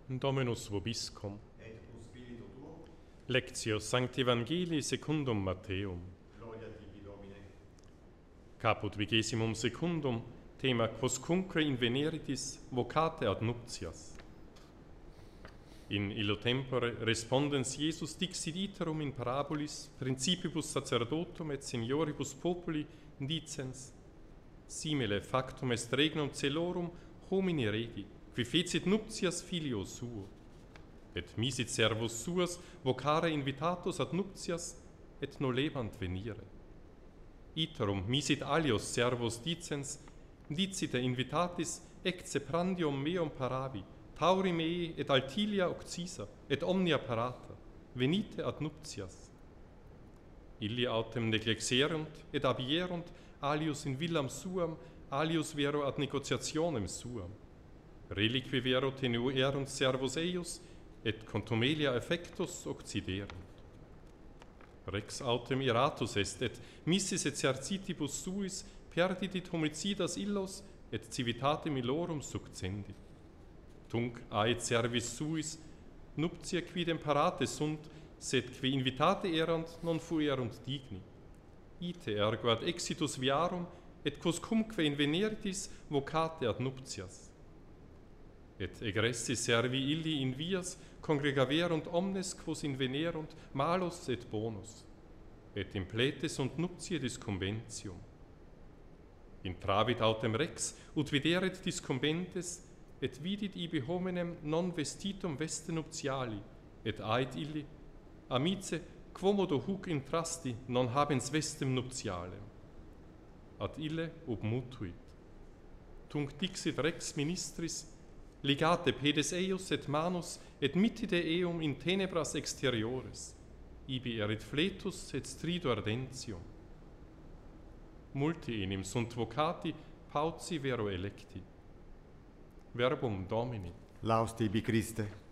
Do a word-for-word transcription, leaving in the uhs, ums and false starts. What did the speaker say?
Dominus vobiscum. Et cum spiritu tuo, Lectio Sancti Evangelii secundum Matteum. gloria tibi Domine. Caput vigesimum secundum, thema quoscunque inveneritis vocate ad nuptias. In illo tempore respondens Iesus dixit iterum in parabolis principibus sacerdotum et senioribus populi dicens: simile factum est regnum celorum homini regi, qui fecit nuptias filio suo. Et misit servus suos vocare invitatus ad nuptias, et nolebant venire. Iterum misit alios servos dicens, dicite invitatis ecce prandium meum paravi, tauri mei et altilia occisa, et omnia parata, venite ad nuptias. Illi autem neglexerunt et abierunt, alius in villam suam, alius vero ad negotiationem suam. Reliqui vero tenuerunt servos eius, et contumelia effectus occiderunt. Rex autem iratus est, et missis exercitibus suis perdidit homicidas illos, et civitatem illorum succendit. Tunc ait servis suis, nuptia quidem parate sunt, sed qui invitate erant non fuerunt digni. Ite ergo ad exitus viarum, et quoscumque inveneritis vocate ad nuptias. Et egressi servi illi in vias congregaverunt omnes quos invenerunt malus et bonus, et implete sunt nuptiae disconventium. Intravit autem rex, ut videret disconventes, et vidit ibi hominem non vestitum veste nuptiali, et ait illi: amice, quomodo huc intrasti non habens vestem nuptialem. Ad ille ob mutuit. Tunc dixit rex ministris: ligate pedes eius et manus, et mittide eum in tenebras exteriores, ibi erit fletus et strido ardentium. Multi enim sunt vocati, pauci vero electi. Verbum Domini. Laus tibi Christe.